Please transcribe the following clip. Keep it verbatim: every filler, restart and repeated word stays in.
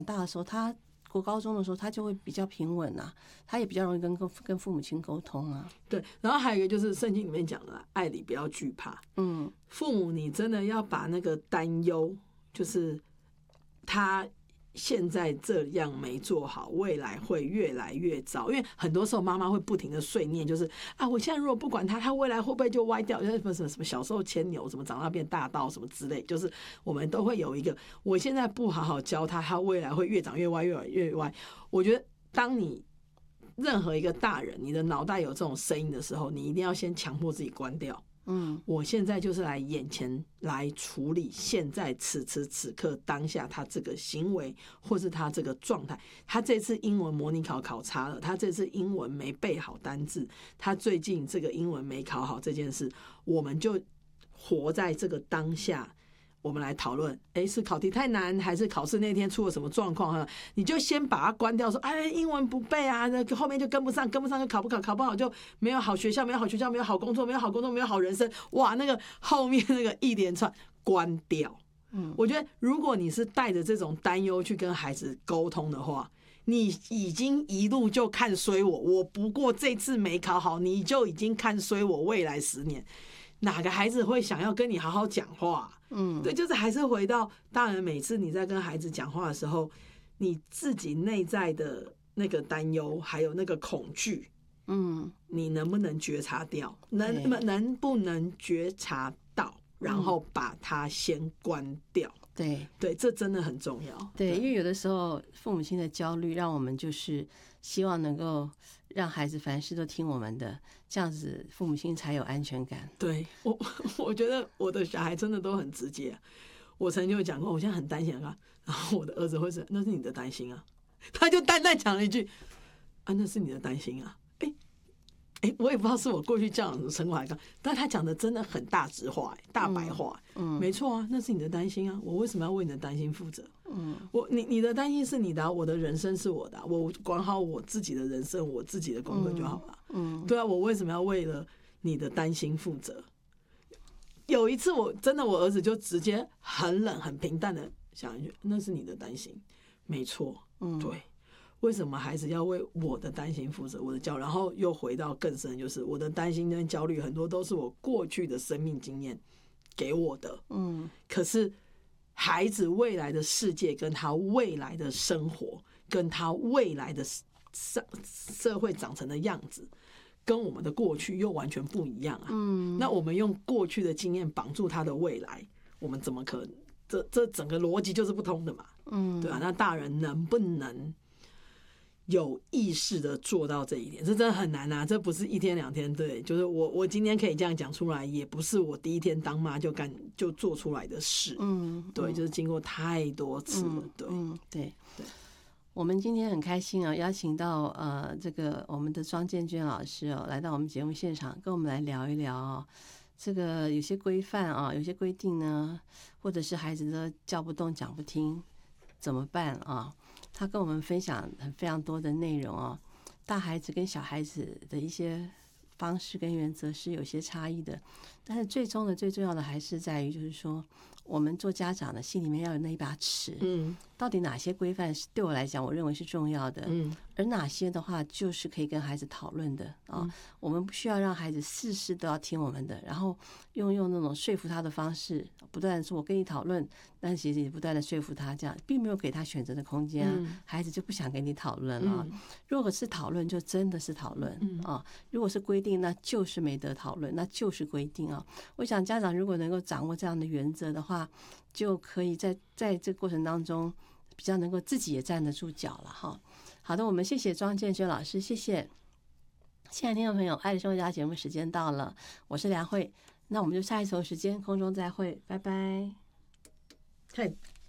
大的时候，他国高中的时候，他就会比较平稳啊，他也比较容易跟跟父母亲沟通啊。 对，然后还有一个就是圣经里面讲的，爱里不要惧怕。嗯，父母你真的要把那个担忧，就是他现在这样没做好，未来会越来越糟。因为很多时候妈妈会不停的碎念，就是啊，我现在如果不管他，他未来会不会就歪掉？什么什么什么小时候牵牛，什么长大变大道，什么之类，就是我们都会有一个，我现在不好好教他，他未来会越长越歪，越来越歪。我觉得当你任何一个大人，你的脑袋有这种声音的时候，你一定要先强迫自己关掉。嗯，我现在就是来眼前来处理现在此时此刻当下他这个行为或是他这个状态。他这次英文模拟考考差了，他这次英文没背好单字，他最近这个英文没考好这件事，我们就活在这个当下。我们来讨论，哎，是考题太难，还是考试那天出了什么状况？你就先把它关掉，说，哎，英文不背啊，那后面就跟不上，跟不上就考不考，考不好就没有好学校，没有好学校，没有好工作，没有好工作，没有好人生，哇，那个后面那个一连串关掉。嗯，我觉得如果你是带着这种担忧去跟孩子沟通的话，你已经一路就看衰我，我不过这次没考好，你就已经看衰我未来十年。哪个孩子会想要跟你好好讲话？嗯，对，就是还是回到大人，每次你在跟孩子讲话的时候，你自己内在的那个担忧，还有那个恐惧，嗯，你能不能觉察掉？能能不能觉察到？然后把它先关掉。 对对，这真的很重要。 对，因为有的时候父母亲的焦虑，让我们就是希望能够让孩子凡事都听我们的，这样子父母亲才有安全感。 对，我我觉得我的小孩真的都很直接。我曾经有讲过，我现在很担心啊，然后我的儿子会说：“那是你的担心啊。”他就淡淡讲了一句：“啊，那是你的担心啊。”哎。哎，我也不知道是我过去教养生活还是，但他讲的真的很大直话，大白话。嗯，没错啊，那是你的担心啊，我为什么要为你的担心负责？嗯，我你你的担心是你的、啊，我的人生是我的、啊，我管好我自己的人生，我自己的功课就好了。嗯，对啊，我为什么要为了你的担心负责？有一次我真的，我儿子就直接很冷、很平淡的想一句：“那是你的担心。”没错，嗯，对。为什么孩子要为我的担心负责？我的焦虑，然后又回到更深，就是我的担心跟焦虑很多都是我过去的生命经验给我的。嗯，可是孩子未来的世界跟他未来的生活跟他未来的社社会长成的样子，跟我们的过去又完全不一样啊。嗯，那我们用过去的经验绑住他的未来，我们怎么可能？这这整个逻辑就是不通的嘛。嗯，对吧？那大人能不能有意识的做到这一点？这真的很难啊，这不是一天两天。对，就是我我今天可以这样讲出来，也不是我第一天当妈就干就做出来的事。嗯，对，就是经过太多次了。对， 嗯，对对。我们今天很开心啊，邀请到呃这个我们的庄建娟老师哦，来到我们节目现场，跟我们来聊一聊哦。这个有些规范啊，有些规定呢，或者是孩子都叫不动、讲不听，怎么办啊？他跟我们分享很非常多的内容哦。大孩子跟小孩子的一些方式跟原则是有些差异的，但是最终的最重要的还是在于，就是说我们做家长的心里面要有那一把尺，嗯，到底哪些规范是对我来讲我认为是重要的，嗯，而哪些的话就是可以跟孩子讨论的啊、嗯。我们不需要让孩子事事都要听我们的，然后用用那种说服他的方式，不断的说我跟你讨论，但其实也不断的说服他，这样并没有给他选择的空间啊、嗯，孩子就不想跟你讨论了、嗯。如果是讨论，就真的是讨论、嗯、啊；如果是规定，那就是没得讨论，那就是规定啊。我想家长如果能够掌握这样的原则的话，就可以在在这个过程当中比较能够自己也站得住脚了哈。好的，我们谢谢庄建轩老师，谢谢。亲爱的听众朋友，爱的生活家节目时间到了，我是梁慧，那我们就下一次同时间空中再会，拜拜。 太